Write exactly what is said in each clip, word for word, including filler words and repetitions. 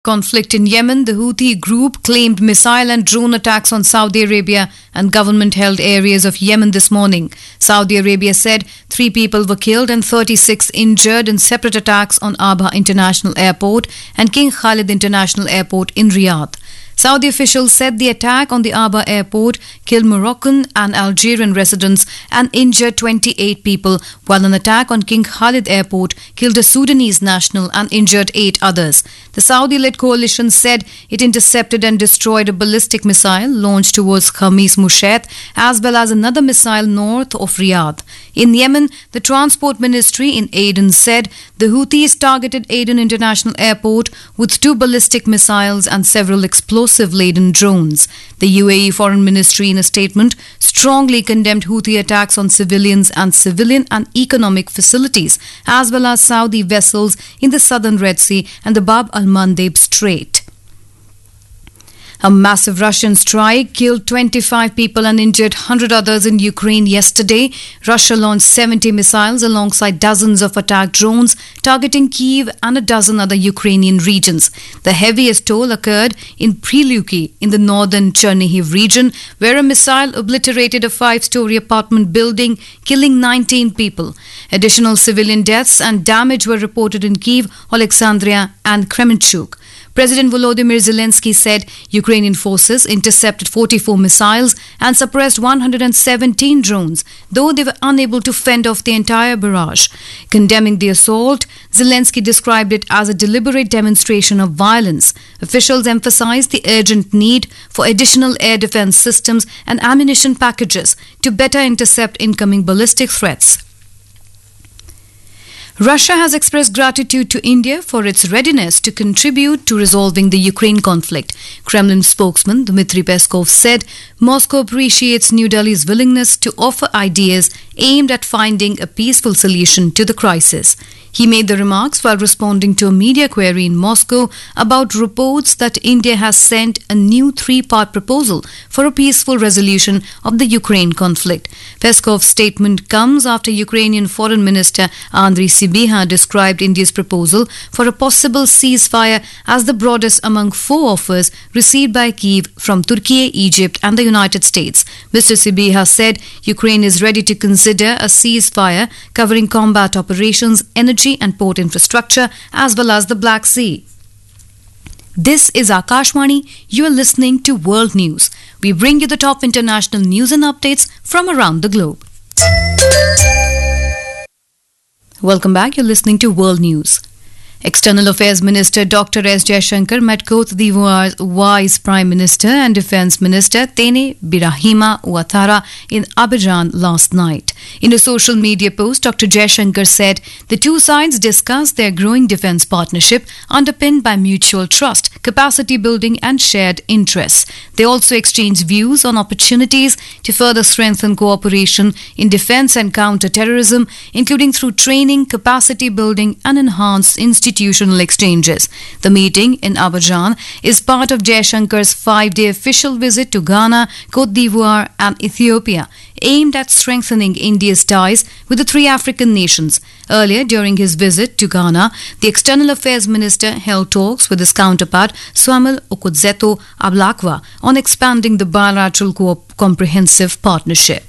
Conflict in Yemen, the Houthi group claimed missile and drone attacks on Saudi Arabia and government-held areas of Yemen this morning. Saudi Arabia said three people were killed and thirty-six injured in separate attacks on Aba International Airport and King Khalid International Airport in Riyadh. Saudi officials said the attack on the Aba airport killed Moroccan and Algerian residents and injured twenty-eight people, while an attack on King Khalid airport killed a Sudanese national and injured eight others. The Saudi-led coalition said it intercepted and destroyed a ballistic missile launched towards Khamis Mushat, as well as another missile north of Riyadh. In Yemen, the Transport Ministry in Aden said the Houthis targeted Aden International Airport with two ballistic missiles and several explosive-laden drones. The U A E Foreign Ministry, in a statement, strongly condemned Houthi attacks on civilians and civilian and economic facilities, as well as Saudi vessels in the southern Red Sea and the Bab al-Mandeb Strait. A massive Russian strike killed twenty-five people and injured one hundred others in Ukraine yesterday. Russia launched seventy missiles alongside dozens of attack drones targeting Kyiv and a dozen other Ukrainian regions. The heaviest toll occurred in Pryluki in the northern Chernihiv region, where a missile obliterated a five-story apartment building, killing nineteen people. Additional civilian deaths and damage were reported in Kyiv, Alexandria and Kremenchuk. President Volodymyr Zelensky said Ukrainian forces intercepted forty-four missiles and suppressed one hundred seventeen drones, though they were unable to fend off the entire barrage. Condemning the assault, Zelensky described it as a deliberate demonstration of violence. Officials emphasized the urgent need for additional air defense systems and ammunition packages to better intercept incoming ballistic threats. Russia has expressed gratitude to India for its readiness to contribute to resolving the Ukraine conflict. Kremlin spokesman Dmitry Peskov said Moscow appreciates New Delhi's willingness to offer ideas aimed at finding a peaceful solution to the crisis. He made the remarks while responding to a media query in Moscow about reports that India has sent a new three-part proposal for a peaceful resolution of the Ukraine conflict. Peskov's statement comes after Ukrainian Foreign Minister Andriy Sybiha described India's proposal for a possible ceasefire as the broadest among four offers received by Kyiv from Turkey, Egypt and the United States. Mister Sybiha said Ukraine is ready to consider a ceasefire covering combat operations, energy and port infrastructure, as well as the Black Sea. This is Akashwani. You are listening to World News. We bring you the top international news and updates from around the globe. Welcome back. You're listening to World News. External Affairs Minister Doctor S Jaishankar met Cote d'Ivoire's Vice Prime Minister and Defence Minister Tene Birahima Ouattara in Abidjan last night. In a social media post, Doctor Jaishankar said the two sides discussed their growing defence partnership underpinned by mutual trust, capacity building and shared interests. They also exchanged views on opportunities to further strengthen cooperation in defence and counter-terrorism, including through training, capacity building and enhanced institutional institutional exchanges. The meeting in Abidjan is part of Jaishankar's five-day official visit to Ghana, Cote d'Ivoire and Ethiopia, aimed at strengthening India's ties with the three African nations. Earlier, during his visit to Ghana, the External Affairs Minister held talks with his counterpart, Samuel Okudzeto Ablakwa, on expanding the bilateral co- comprehensive partnership.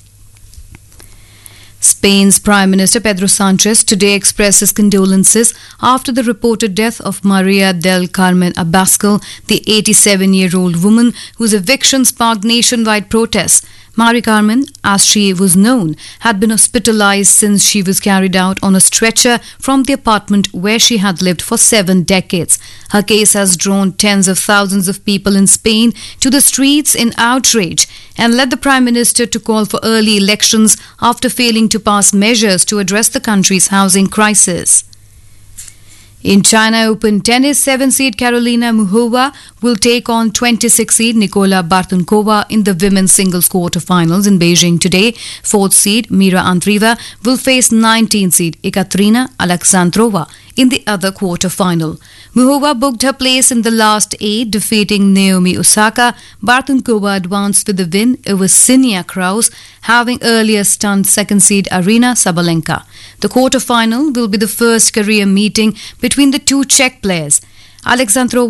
Spain's Prime Minister Pedro Sanchez today expressed his condolences after the reported death of Maria del Carmen Abascal, the eighty-seven-year-old woman whose eviction sparked nationwide protests. Mari Carmen, as she was known, had been hospitalized since she was carried out on a stretcher from the apartment where she had lived for seven decades. Her case has drawn tens of thousands of people in Spain to the streets in outrage and led the Prime Minister to call for early elections after failing to pass measures to address the country's housing crisis. In China Open tennis, seven-seed Karolina Muchova will take on twenty-six-seed Nikola Bartunkova in the women's singles quarterfinals in Beijing today. Fourth-seed Mira Andreeva will face nineteenth-seed Ekaterina Alexandrova in the other quarter-final. Muchova booked her place in the last eight, defeating Naomi Osaka. Bartunkova advanced with the win over Sinia Kraus, having earlier stunned second-seed Arina Sabalenka. The quarter-final will be the first career meeting between the two Czech players. Alexandrova